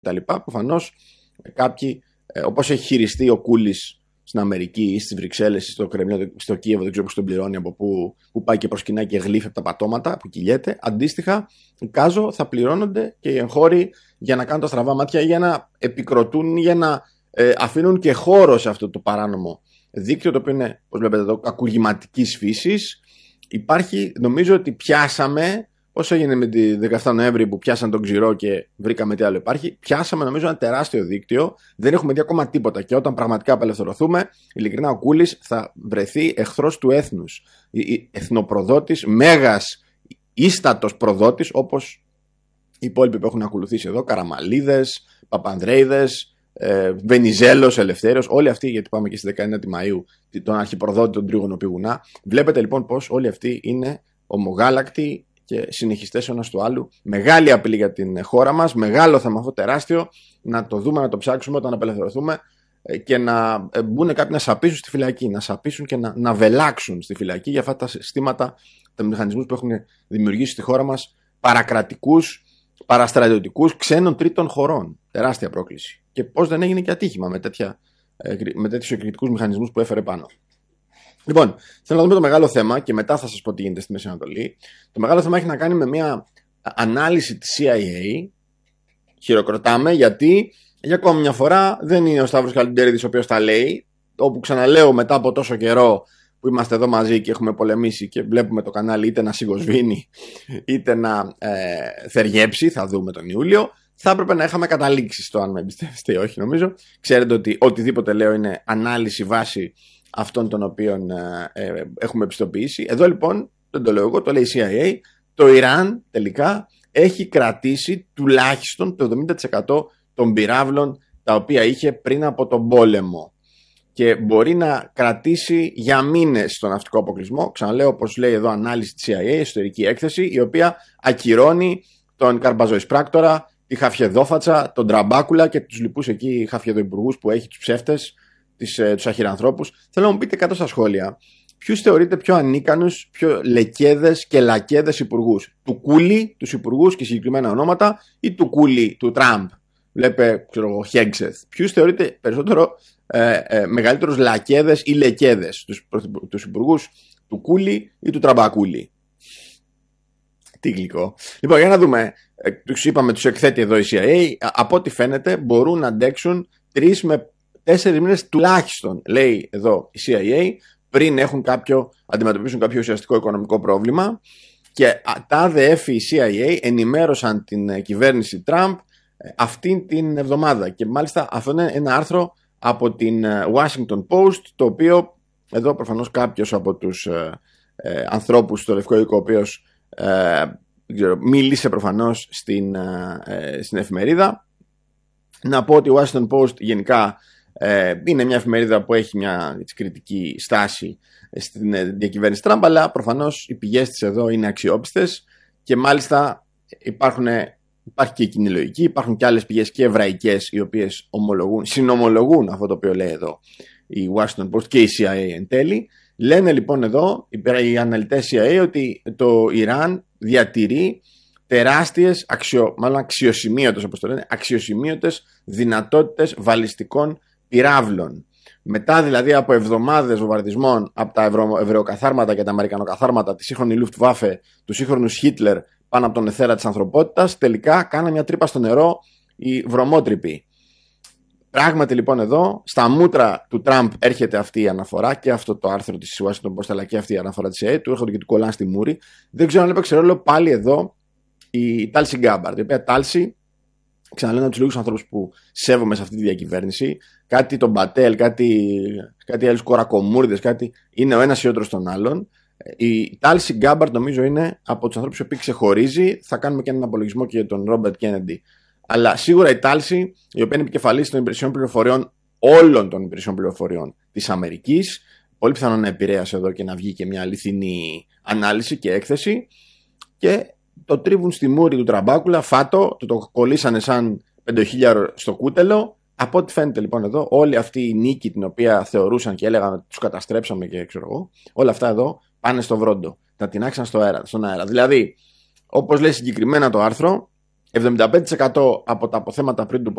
κτλ. Προφανώς κάποιοι, όπως έχει χειριστεί ο Κούλης στην Αμερική ή στις Βρυξέλλες ή στο Κρεμλίνο, στο Κίεβο, δεν ξέρω πώς τον πληρώνει, από που πάει και προσκυνάει και γλύφει από τα πατώματα που κυλιέται. Αντίστοιχα, εικάζω, θα πληρώνονται και οι εγχώροι για να κάνουν τα στραβά μάτια, για να επικροτούν, για να αφήνουν και χώρο σε αυτό το παράνομο δίκτυο, το οποίο είναι, όπως βλέπετε εδώ, κακουργηματικής φύσης. Υπάρχει, νομίζω ότι πιάσαμε, όσο έγινε με τη 17 Νοέμβρη που πιάσαν τον ξηρό και βρήκαμε τι άλλο υπάρχει, πιάσαμε νομίζω ένα τεράστιο δίκτυο, δεν έχουμε δει ακόμα τίποτα, και όταν πραγματικά απελευθερωθούμε, ειλικρινά ο Κούλης θα βρεθεί εχθρός του έθνους, εθνοπροδότης, μέγας ίστατος προδότης, όπως οι υπόλοιποι που έχουν ακολουθήσει εδώ, Καραμαλίδες, Παπανδρέιδες, Βενιζέλος, Ελευθέριος, όλοι αυτοί, γιατί πάμε και στη 19η Μαΐου, τον αρχιπροδότη, τον Τρίγωνο Πηγουνά. Βλέπετε λοιπόν πως όλοι αυτοί είναι ομογάλακτοι και συνεχιστές ο ένας του άλλου. Μεγάλη απειλή για την χώρα μας, μεγάλο θέμα αυτό, τεράστιο. Να το δούμε, να το ψάξουμε όταν απελευθερωθούμε και να μπουν κάποιοι να σαπίσουν στη φυλακή, να σαπίσουν και να βελάξουν στη φυλακή για αυτά τα συστήματα, τα μηχανισμούς που έχουν δημιουργήσει στη χώρα μας, παρακρατικούς, παραστρατιωτικούς, ξένων τρίτων χωρών. Τεράστια πρόκληση. Και πώς δεν έγινε και ατύχημα με τέτοιους εκρηκτικούς μηχανισμούς που έφερε πάνω. Λοιπόν, θέλω να δούμε το μεγάλο θέμα και μετά θα σας πω τι γίνεται στη Μέση Ανατολή. Το μεγάλο θέμα έχει να κάνει με μια ανάλυση της CIA. Χειροκροτάμε γιατί για ακόμη μια φορά δεν είναι ο Σταύρος Καλυντέρηδης ο οποίος τα λέει. Όπου ξαναλέω, μετά από τόσο καιρό που είμαστε εδώ μαζί και έχουμε πολεμήσει και βλέπουμε το κανάλι είτε να σιγοσβήνει είτε να θεριέψει, θα δούμε τον Ιούλιο, θα έπρεπε να είχαμε καταλήξει στο αν με εμπιστεύεστε ή όχι, νομίζω. Ξέρετε ότι οτιδήποτε λέω είναι ανάλυση βάση αυτών των οποίων έχουμε επιστοποιήσει. Εδώ λοιπόν, δεν το λέω εγώ, το λέει η CIA, το Ιράν τελικά έχει κρατήσει τουλάχιστον το 70% των πυράβλων τα οποία είχε πριν από τον πόλεμο. Και μπορεί να κρατήσει για μήνες τον ναυτικό αποκλεισμό. Ξαναλέω, όπως λέει εδώ, ανάλυση της CIA, ιστορική έκθεση, η οποία ακυρώνει τον Καρμπαζοεισπράκτορα, τη Χαφιεδόφατσα, τον Τραμπάκουλα και τους λοιπούς εκεί χαφιεδοϊπουργούς που έχει, τους ψεύτες, τους αχυρανθρώπους. Θέλω να μου πείτε κάτω στα σχόλια, ποιους θεωρείτε πιο ανίκανους, πιο λεκέδες και λακέδες υπουργούς? Του Κούλη, τους υπουργούς και συγκεκριμένα ονόματα, ή του Κούλη, του Τραμπ? Βλέπε, ξέρω εγώ, Χέγξεθ. Ποιους θεωρείτε περισσότερο μεγαλύτερους λακέδες ή λεκέδες? Τους υπουργούς του Κούλη ή του Τραμπακούλη? Τι γλυκό. Λοιπόν, για να δούμε. Τους είπαμε, τους εκθέτει εδώ η CIA. Από ό,τι φαίνεται μπορούν να αντέξουν 3 με 4 μήνες τουλάχιστον, λέει εδώ η CIA, πριν αντιμετωπίσουν κάποιο ουσιαστικό οικονομικό πρόβλημα. Και τα ΑΔΕΦ, η CIA, ενημέρωσαν την κυβέρνηση Τραμπ αυτήν την εβδομάδα. Και μάλιστα αυτό είναι ένα άρθρο από την Washington Post, το οποίο εδώ προφανώς κάποιος από τους ανθρώπους στο Λευκό Οίκο, ο οποίος μίλησε προφανώς στην εφημερίδα. Να πω ότι η Washington Post γενικά είναι μια εφημερίδα που έχει μια κριτική στάση στην διακυβέρνηση Τραμπ, αλλά προφανώς οι πηγές της εδώ είναι αξιόπιστες και μάλιστα υπάρχει και η κοινή λογική, υπάρχουν και άλλες πηγές και εβραϊκές οι οποίες συνομολογούν αυτό το οποίο λέει εδώ η Washington Post και η CIA εν τέλει. Λένε λοιπόν εδώ οι αναλυτές CIA ότι το Ιράν διατηρεί τεράστιες, αξιοσημείωτες, όπως το λένε, αξιοσημείωτες δυνατότητες βαλιστικών πυράβλων. Μετά δηλαδή από εβδομάδες βομβαρδισμών από τα εβραιοκαθάρματα και τα αμερικανοκαθάρματα, τη σύγχρονη Luftwaffe, του σύγχρονου Χίτλερ πάνω από τον εθέρα της ανθρωπότητας, τελικά κάνανε μια τρύπα στο νερό οι βρωμότρυποι. Πράγματι λοιπόν εδώ, στα μούτρα του Τραμπ έρχεται αυτή η αναφορά και αυτό το άρθρο της Washington Post, αλλά και αυτή η αναφορά της ΕΕ, του έρχονται και του κολλάνε στη μούρη. Δεν ξέρω αν έπαιξε ρόλο πάλι εδώ η Τάλση Γκάμπαρντ, η οποία Τάλση, ξαναλέω, από τους λίγους ανθρώπους που σέβομαι σε αυτή τη διακυβέρνηση, κάτι τον Πατέλ, κάτι άλλους κορακομούρδες, κάτι είναι ο ένας χειρότερος των άλλων. Η Τάλση Γκάμπαρντ νομίζω είναι από τους ανθρώπους που ξεχωρίζει. Θα κάνουμε και έναν απολογισμό και για τον Ρόμπερτ Κέννεντι. Αλλά σίγουρα η Τάλση, η οποία είναι επικεφαλής των υπηρεσιών πληροφοριών, όλων των υπηρεσιών πληροφοριών της Αμερικής, πολύ πιθανόν να επηρέασε εδώ και να βγει και μια αληθινή ανάλυση και έκθεση. Και το τρίβουν στη μούρη του Τραμπάκουλα, φάτο, το κολλήσανε σαν 5.000 στο κούτελο. Από ό,τι φαίνεται λοιπόν εδώ, όλη αυτή η νίκη την οποία θεωρούσαν και έλεγαν ότι τους καταστρέψαμε και ξέρω εγώ, όλα αυτά εδώ πάνε στο βρόντο. Τα τεινάξαν στον αέρα. Δηλαδή, όπως λέει συγκεκριμένα το άρθρο, 75% από τα αποθέματα πριν του